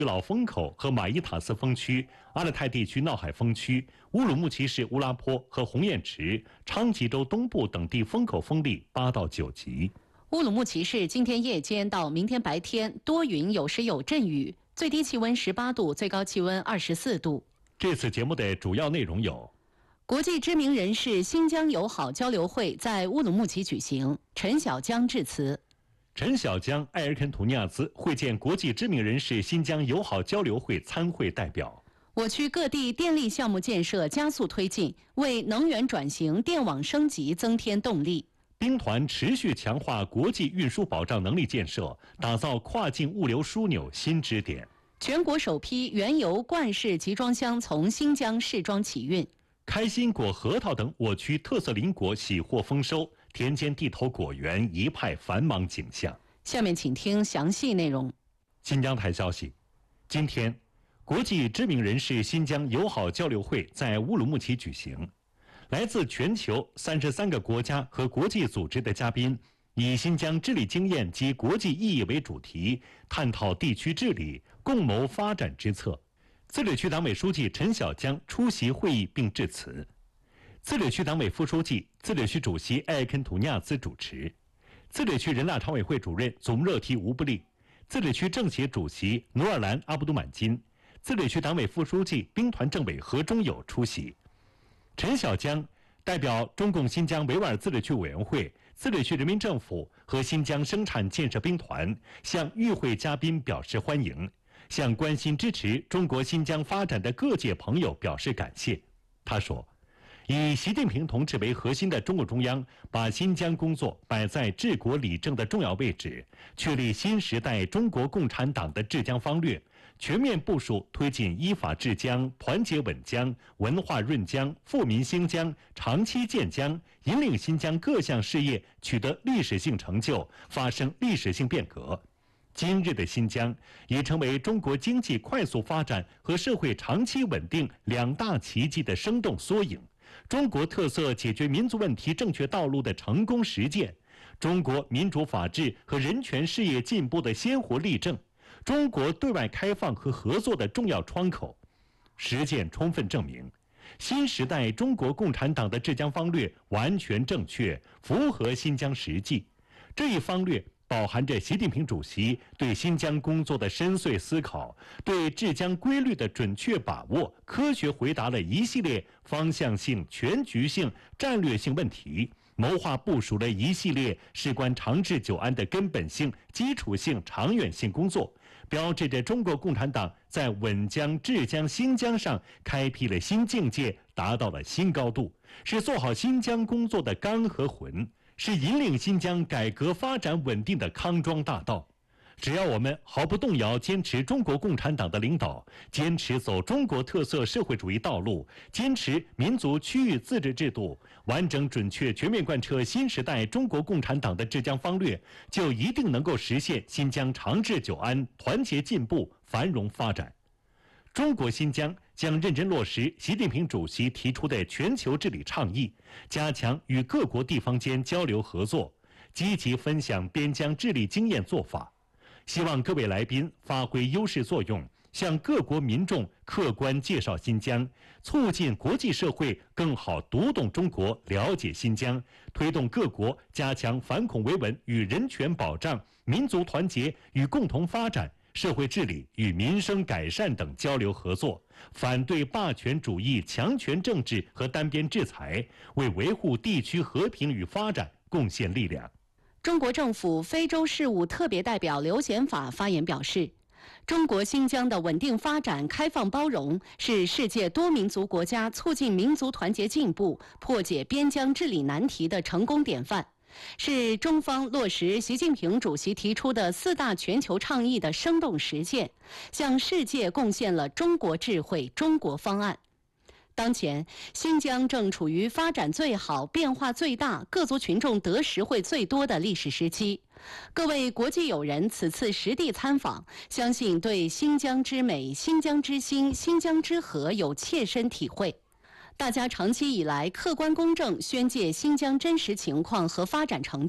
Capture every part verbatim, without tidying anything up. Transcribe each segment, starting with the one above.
老风口和马依塔斯风区、阿勒泰地区闹海风区、乌鲁木齐市乌拉坡和红雁池、昌吉州东部等地风口风力八到九级。 乌鲁木齐市今天夜间到明天白天多云，有时有阵雨，最低气温十八度，最高气温二十四度。 这次节目的主要内容有： 国际知名人士新疆友好交流会在乌鲁木齐举行，陈小江致辞。 陈小江、埃尔肯图尼亚兹会见国际知名人士新疆友好交流会参会代表。 我区各地电力项目建设加速推进，为能源转型、电网升级增添动力。 兵团持续强化国际运输保障能力建设，打造跨境物流枢纽新支点。 全国首批原油罐式集装箱从新疆试装起运。 开心果、核桃等我区特色邻果喜获丰收，田间地头果园一派繁忙景象。 下面请听详细内容。 新疆台消息，今天，国际知名人士新疆友好交流会在乌鲁木齐举行，来自全球三十三个国家和国际组织的嘉宾，以新疆治理经验及国际意义为主题，探讨地区治理，共谋发展之策。自治区党委书记陈小江出席会议并致辞，自治区党委副书记、自治区主席埃尔肯图尼亚兹主持，自治区人大常委会主任总热提吴布利，自治区政协主席努尔兰阿卜杜满金，自治区党委副书记、兵团政委何忠友出席。陈小江代表中共新疆维吾尔自治区委员会、自治区人民政府和新疆生产建设兵团向与会嘉宾表示欢迎，向关心支持中国新疆发展的各界朋友表示感谢。他说，以习近平同志为核心的中共中央把新疆工作摆在治国理政的重要位置，确立新时代中国共产党的治疆方略，全面部署推进依法治疆、团结稳疆、文化润疆、富民兴疆、长期建疆，引领新疆各项事业取得历史性成就，发生历史性变革。今日的新疆已成为中国经济快速发展和社会长期稳定两大奇迹的生动缩影，中国特色解决民族问题正确道路的成功实践，中国民主法治和人权事业进步的鲜活例证，中国对外开放和合作的重要窗口。实践充分证明，新时代中国共产党的治疆方略完全正确，符合新疆实际。这一方略饱含着习近平主席对新疆工作的深邃思考，对治疆规律的准确把握，科学回答了一系列方向性、全局性、战略性问题，谋划部署了一系列事关长治久安的根本性、基础性、长远性工作，标志着中国共产党在稳疆、治疆、兴疆上开辟了新境界，达到了新高度，是做好新疆工作的纲和魂，是引领新疆改革发展稳定的康庄大道。只要我们毫不动摇坚持中国共产党的领导，坚持走中国特色社会主义道路，坚持民族区域自治制度，完整准确全面贯彻新时代中国共产党的治疆方略，就一定能够实现新疆长治久安、团结进步、繁荣发展。中国新疆将认真落实习近平主席提出的全球治理倡议，加强与各国地方间交流合作，积极分享边疆治理经验做法。希望各位来宾发挥优势作用，向各国民众客观介绍新疆，促进国际社会更好读懂中国、了解新疆，推动各国加强反恐维稳与人权保障、民族团结与共同发展、社会治理与民生改善等交流合作，反对霸权主义、强权政治和单边制裁，为维护地区和平与发展贡献力量。 中国政府非洲事务特别代表刘显法发言表示，中国新疆的稳定发展、开放包容，是世界多民族国家促进民族团结进步、破解边疆治理难题的成功典范，是中方落实习近平主席提出的四大全球倡议的生动实践，向世界贡献了中国智慧、中国方案。当前，新疆正处于发展最好、变化最大、各族群众得实惠最多的历史时期。各位国际友人此次实地参访，相信对新疆之美、新疆之心、新疆之和有切身体会。大家长期以来客观公正宣介新疆真实情况和发展成就，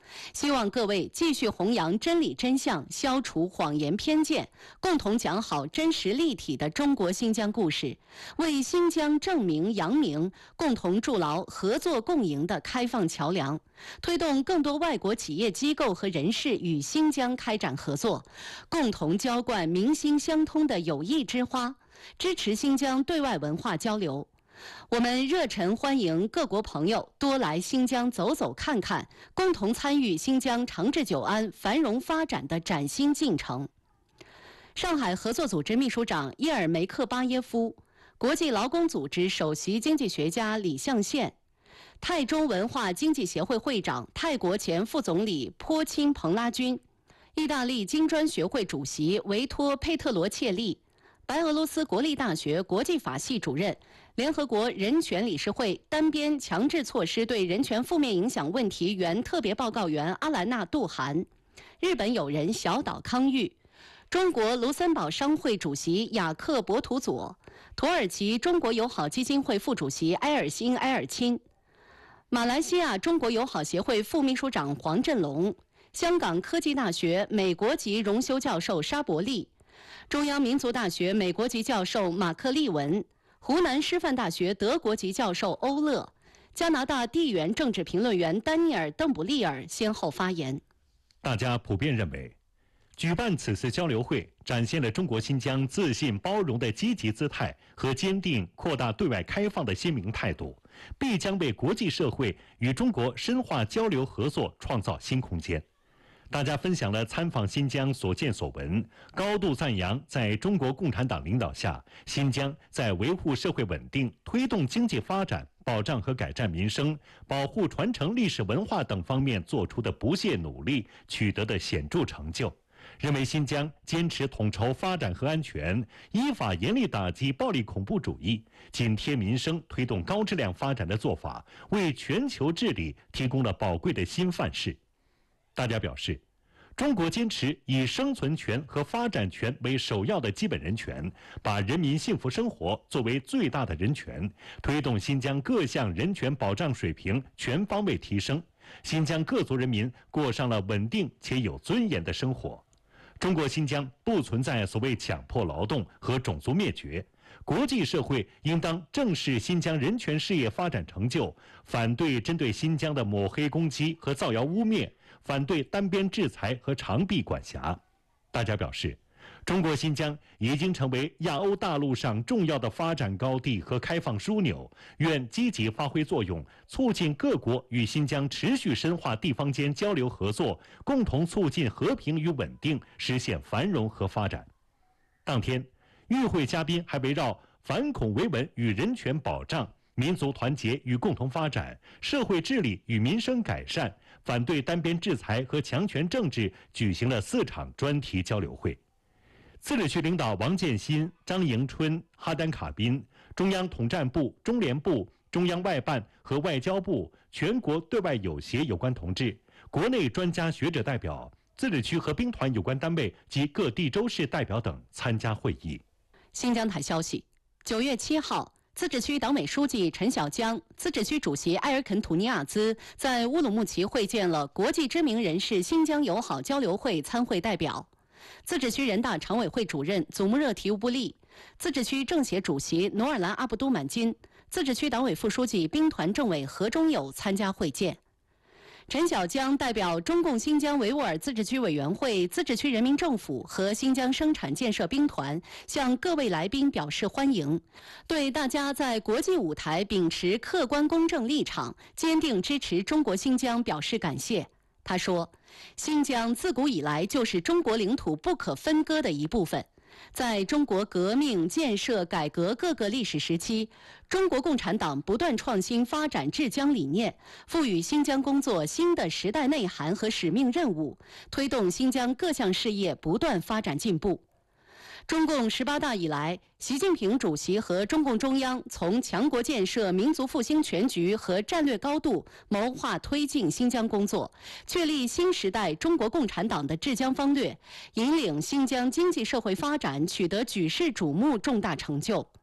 希望各位继续弘扬真理真相，消除谎言偏见，共同讲好真实立体的中国新疆故事，为新疆正名扬名，共同筑牢合作共赢的开放桥梁，推动更多外国企业机构和人士与新疆开展合作，共同浇灌民心相通的友谊之花，支持新疆对外文化交流。我们热忱欢迎各国朋友多来新疆走走看看，共同参与新疆长治久安、繁荣发展的崭新进程。上海合作组织秘书长叶尔梅克巴耶夫、国际劳工组织首席经济学家李象宪、泰中文化经济协会会长、泰国前副总理坡钦蓬拉军、意大利金砖学会主席维托佩特罗切利、白俄罗斯国立大学国际法系主任、联合国人权理事会单边强制措施对人权负面影响问题原特别报告员阿兰娜·杜涵、日本友人小岛康裕、中国卢森堡商会主席雅克伯图佐、土耳其中国友好基金会副主席埃尔辛埃尔钦、马来西亚中国友好协会副秘书长黄振龙、香港科技大学美国籍荣休教授沙伯利、中央民族大学美国籍教授马克利文、湖南师范大学德国籍教授欧勒、加拿大地缘政治评论员丹尼尔·邓布利尔先后发言。 大家普遍认为，举办此次交流会展现了中国新疆自信包容的积极姿态和坚定扩大对外开放的鲜明态度，必将为国际社会与中国深化交流合作创造新空间。大家分享了参访新疆所见所闻，高度赞扬在中国共产党领导下，新疆在维护社会稳定、推动经济发展、保障和改善民生、保护传承历史文化等方面做出的不懈努力，取得的显著成就。认为新疆坚持统筹发展和安全，依法严厉打击暴力恐怖主义，紧贴民生，推动高质量发展的做法，为全球治理提供了宝贵的新范式。大家表示，中国坚持以生存权和发展权为首要的基本人权，把人民幸福生活作为最大的人权，推动新疆各项人权保障水平全方位提升，新疆各族人民过上了稳定且有尊严的生活。中国新疆不存在所谓强迫劳动和种族灭绝，国际社会应当正视新疆人权事业发展成就，反对针对新疆的抹黑攻击和造谣污蔑，反对单边制裁和长臂管辖。大家表示，中国新疆已经成为亚欧大陆上重要的发展高地和开放枢纽，愿积极发挥作用，促进各国与新疆持续深化地方间交流合作，共同促进和平与稳定，实现繁荣和发展。当天，与会嘉宾还围绕反恐维稳与人权保障、民族团结与共同发展、社会治理与民生改善、反对单边制裁和强权政治举行了四场专题交流会。自治区领导王建新、张迎春、哈丹卡宾、中央统战部、中联部、中央外办和外交部、全国对外友协有关同志、国内专家学者代表、自治区和兵团有关单位及各地州市代表等参加会议。 新疆台消息，九月七号，自治区党委书记陈小江、自治区主席埃尔肯图尼亚兹在乌鲁木齐会见了国际知名人士新疆友好交流会参会代表。自治区人大常委会主任祖穆热提乌布利、自治区政协主席努尔兰阿布都满金、自治区党委副书记兵团政委何忠友参加会见。陈小江代表中共新疆维吾尔自治区委员会、自治区人民政府和新疆生产建设兵团向各位来宾表示欢迎，对大家在国际舞台秉持客观公正立场，坚定支持中国新疆表示感谢。他说，新疆自古以来就是中国领土不可分割的一部分。在中国革命、建设、改革各个历史时期，中国共产党不断创新发展治疆理念，赋予新疆工作新的时代内涵和使命任务，推动新疆各项事业不断发展进步。中共十八大以来，习近平主席和中共中央从强国建设、民族复兴全局和战略高度谋划推进新疆工作，确立新时代中国共产党的治疆方略，引领新疆经济社会发展取得举世瞩目重大成就。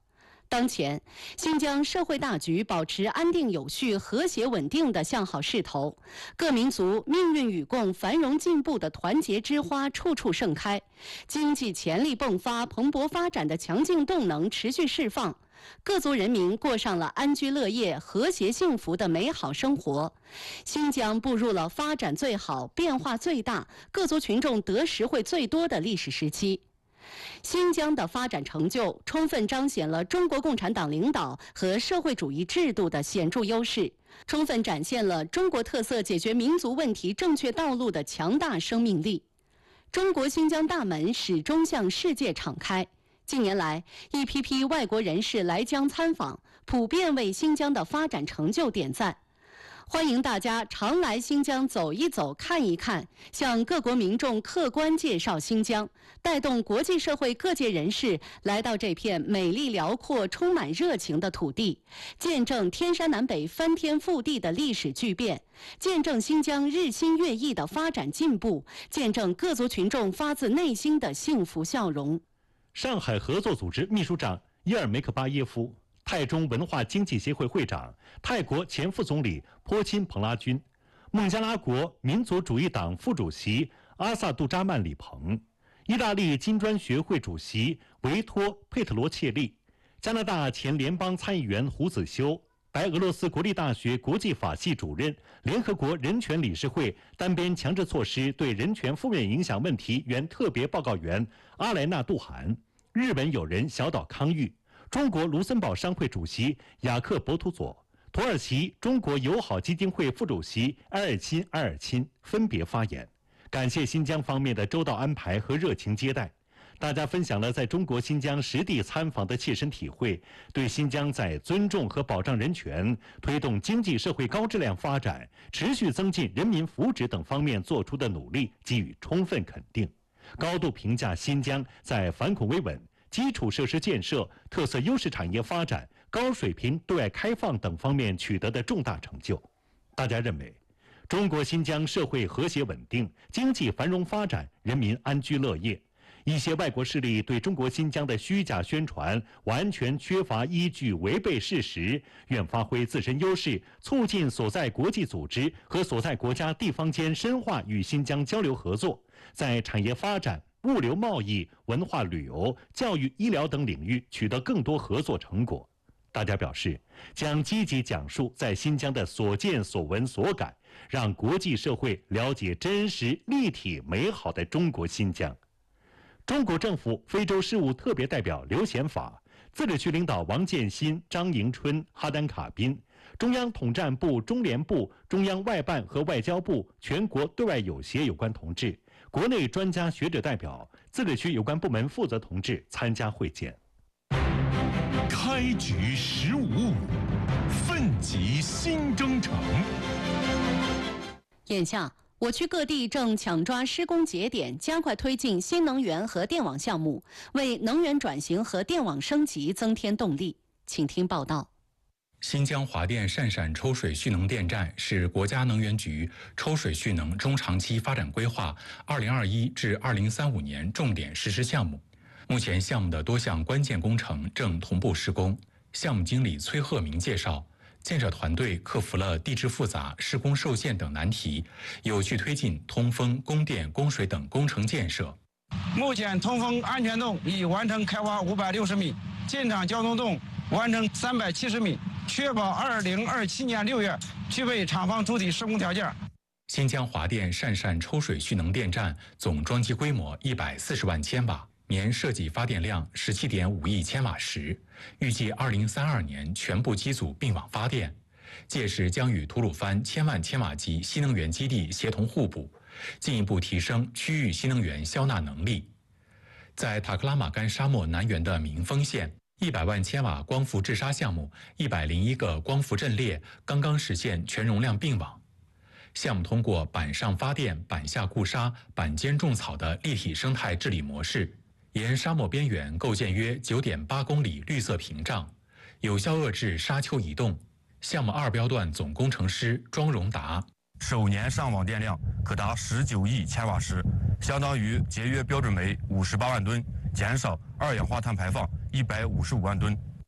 当前，新疆社会大局保持安定有序、和谐稳定的向好势头，各民族命运与共、繁荣进步的团结之花处处盛开，经济潜力迸发、蓬勃发展的强劲动能持续释放，各族人民过上了安居乐业、和谐幸福的美好生活。新疆步入了发展最好、变化最大、各族群众得实惠最多的历史时期。新疆的发展成就充分彰显了中国共产党领导和社会主义制度的显著优势，充分展现了中国特色解决民族问题正确道路的强大生命力。中国新疆大门始终向世界敞开。近年来，一批批外国人士来疆参访，普遍为新疆的发展成就点赞。欢迎大家常来新疆走一走、看一看，向各国民众客观介绍新疆，带动国际社会各界人士来到这片美丽辽阔、充满热情的土地，见证天山南北翻天覆地的历史巨变，见证新疆日新月异的发展进步，见证各族群众发自内心的幸福笑容。 上海合作组织秘书长伊尔梅克巴耶夫、泰中文化经济协会会长、泰国前副总理坡钦彭拉军、孟加拉国民族主义党副主席阿萨杜扎曼里彭、意大利金砖学会主席维托佩特罗切利、加拿大前联邦参议员胡子修、白俄罗斯国立大学国际法系主任、联合国人权理事会单边强制措施对人权负面影响问题原特别报告员阿莱纳杜罕、日本友人小岛康裕、中国卢森堡商会主席雅克伯图佐、土耳其中国友好基金会副主席埃尔钦埃尔钦分别发言，感谢新疆方面的周到安排和热情接待。大家分享了在中国新疆实地参访的切身体会，对新疆在尊重和保障人权、推动经济社会高质量发展、持续增进人民福祉等方面做出的努力给予充分肯定，高度评价新疆在反恐维稳、基础设施建设、特色优势产业发展、高水平对外开放等方面取得的重大成就。大家认为，中国新疆社会和谐稳定、经济繁荣发展、人民安居乐业。一些外国势力对中国新疆的虚假宣传完全缺乏依据，违背事实，愿发挥自身优势，促进所在国际组织和所在国家地方间深化与新疆交流合作，在产业发展、物流贸易、文化旅游、教育医疗等领域取得更多合作成果。大家表示，将积极讲述在新疆的所见所闻所感，让国际社会了解真实、立体、美好的中国新疆。中国政府非洲事务特别代表刘显法、自治区领导王建新、张迎春、哈丹卡宾、中央统战部、中联部、中央外办和外交部、全国对外友协有关同志、国内专家学者代表、自治区有关部门负责同志参加会见。 开局十五五，奋起新征程。 眼下，我区各地正抢抓施工节点，加快推进新能源和电网项目，为能源转型和电网升级增添动力。请听报道。 新疆华电鄯善抽水蓄能电站是国家能源局抽水蓄能中长期发展规划二零二一至二零三五年重点实施项目。目前项目的多项关键工程正同步施工。项目经理崔鹤明介绍，建设团队克服了地质复杂、施工受限等难题，有序推进通风、供电、供水等工程建设。 目前通风安全洞已完成开挖五百六十米，进场交通洞完成三百七十米，确保二零二七年六月具备厂房主体施工条件。 新疆华电鄯善抽水蓄能电站总装机规模一百四十万千瓦，年设计发电量十七点五亿千瓦时，预计二零三二年全部机组并网发电，届时将与吐鲁番千万千瓦级新能源基地协同互补，进一步提升区域新能源消纳能力。在塔克拉玛干沙漠南缘的民丰县，一百万千瓦光伏制沙项目一百零一个光伏阵列刚刚实现全容量并网。项目通过板上发电、板下固沙、板间种草的立体生态治理模式，沿沙漠边缘构建约 九点八公里绿色屏障，有效遏制沙丘移动。项目二标段总工程师庄荣达， 首年上网电量可达十九亿千瓦时，相当于节约标准煤五十八万吨，减少二氧化碳排放一百五十五万吨。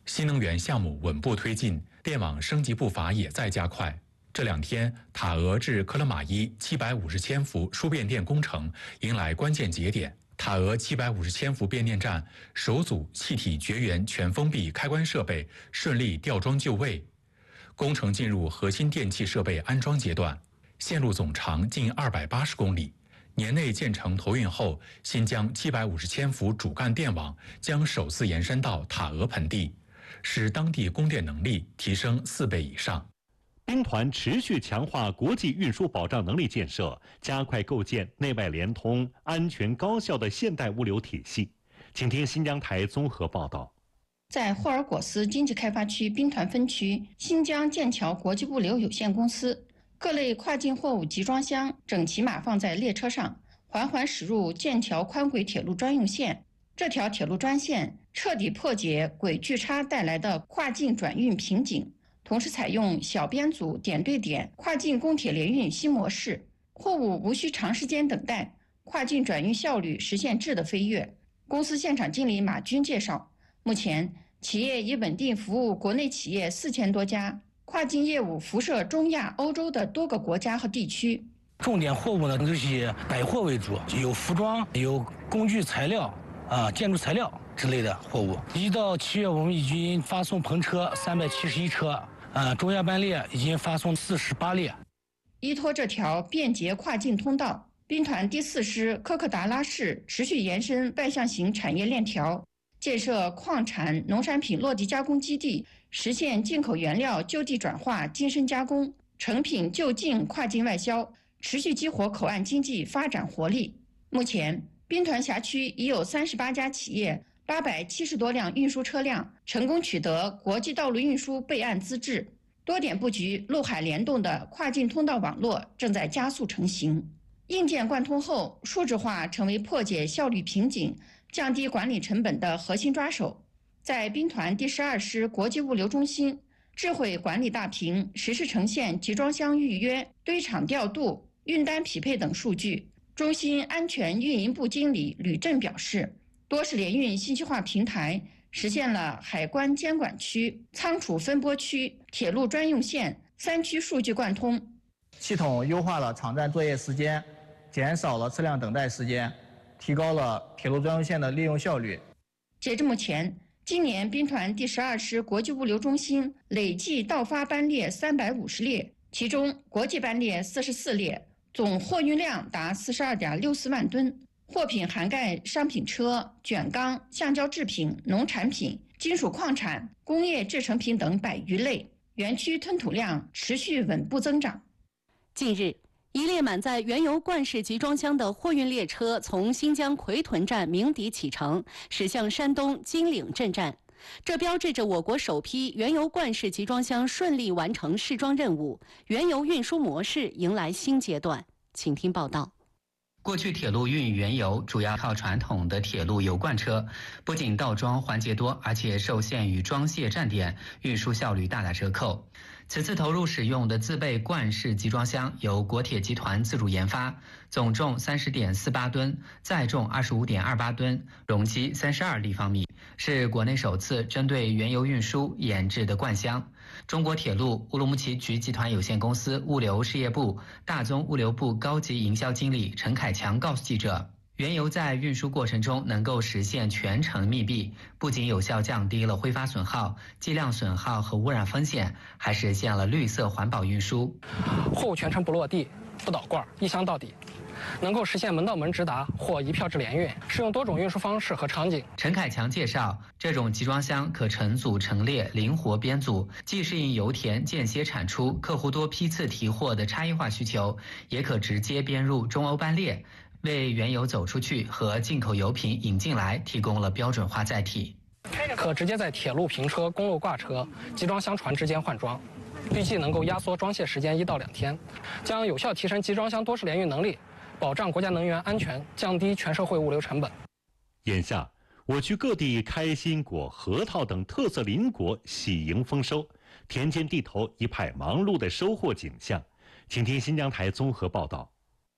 新能源项目稳步推进，电网升级步伐也在加快。这两天，塔俄至克勒玛依七百五十千伏输变电工程迎来关键节点。塔俄七百五十千伏变电站首组气体绝缘全封闭开关设备顺利吊装就位，工程进入核心电气设备安装阶段，线路总长近二百八十公里。年内建成投运后，新疆七百五十千伏主干电网将首次延伸到塔俄盆地，使当地供电能力提升四倍以上。 兵团持续强化国际运输保障能力建设，加快构建内外联通、安全高效的现代物流体系。请听新疆台综合报道。 在霍尔果斯经济开发区兵团分区新疆剑桥国际物流有限公司，各类跨境货物集装箱整齐码放在列车上，缓缓驶入剑桥宽轨铁路专用线。这条铁路专线彻底破解轨距差带来的跨境转运瓶颈，同时采用小编组点对点跨境公铁联运新模式，货物无需长时间等待，跨境转运效率实现质的飞跃。公司现场经理马军介绍，目前企业已稳定服务国内企业四千多家，跨境业务辐射中亚、欧洲的多个国家和地区。 重点货物呢，都是以百货为主，有服装、有工具材料啊、建筑材料之类的货物。一到七月，我们已经发送篷车三百七十一车，啊，中亚班列已经发送四十八列。 依托这条便捷跨境通道，兵团第四师科克达拉市持续延伸外向型产业链条，建设矿产、农产品落地加工基地，实现进口原料就地转化、精深加工，成品就近跨境外销，持续激活口岸经济发展活力。目前，兵团辖区已有三十八家企业、八百七十多辆运输车辆成功取得国际道路运输备案资质，多点布局陆海联动的跨境通道网络正在加速成型。硬件贯通后，数字化成为破解效率瓶颈、降低管理成本的核心抓手。在兵团第十二师国际物流中心，智慧管理大屏实时呈现集装箱预约、堆场调度、运单匹配等数据。中心安全运营部经理吕振表示，多式联运信息化平台实现了海关监管区、仓储分拨区、铁路专用线三区数据贯通， 系统优化了场站作业时间，减少了车辆等待时间，提高了铁路专用线的利用效率。 截至目前，今年兵团第十二师国际物流中心累计到发班列三百五十列，其中国际班列四十四列，总货运量达四十二点六四万吨，货品涵盖商品车、卷钢、橡胶制品、农产品、金属矿产、工业制成品等百余类，园区吞吐量持续稳步增长。 近日，一列满载原油罐式集装箱的货运列车从新疆奎屯站鸣笛启程，驶向山东金岭镇站。这标志着我国首批原油罐式集装箱顺利完成试装任务，原油运输模式迎来新阶段。请听报道。 过去铁路运原油主要靠传统的铁路油罐车，不仅倒装环节多，而且受限于装卸站点，运输效率大打折扣。此次投入使用的自备罐式集装箱由国铁集团自主研发，总重三十点四八吨，载重二十五点二八吨，容积三十二立方米，是国内首次针对原油运输研制的罐箱。中国铁路乌鲁木齐局集团有限公司物流事业部大宗物流部高级营销经理陈凯强告诉记者，原油在运输过程中能够实现全程密闭，不仅有效降低了挥发损耗、计量损耗和污染风险，还实现了绿色环保运输。 货物全程不落地、不倒罐，一箱到底，能够实现门到门直达或一票制联运，适用多种运输方式和场景。 陈凯强介绍，这种集装箱可成组成列，灵活编组，既适应油田间歇产出、客户多批次提货的差异化需求，也可直接编入中欧班列，为原油走出去和进口油品引进来提供了标准化载体。 可直接在铁路平车、公路挂车、集装箱船之间换装，预计能够压缩装卸时间一到两天，将有效提升集装箱多式联运能力，保障国家能源安全，降低全社会物流成本。 眼下，我区各地开心果、核桃等特色邻果喜迎丰收，田间地头一派忙碌的收获景象。请听新疆台综合报道。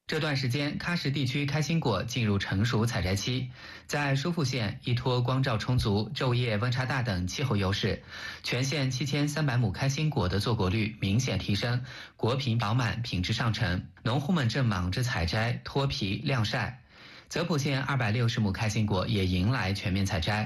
这段时间，喀什地区开心果进入成熟采摘期。在疏附县，依托光照充足、昼夜温差大等气候优势，全县七千三百亩开心果的坐果率明显提升，果品饱满，品质上乘。农户们正忙着采摘、脱皮、晾晒。泽普县二百六十亩开心果也迎来全面采摘。